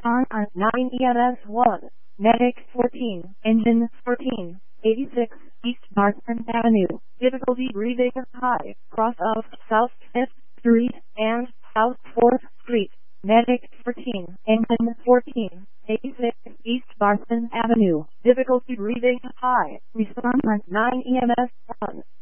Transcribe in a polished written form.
Response 9 EMS 1. Medic 14. Engine 14. 86 East Marston Avenue. Difficulty breathing high. Cross of South 5th Street and South 4th Street. Medic 14. Engine 14. 86 East Marston Avenue. Difficulty breathing high. Response 9 EMS 1.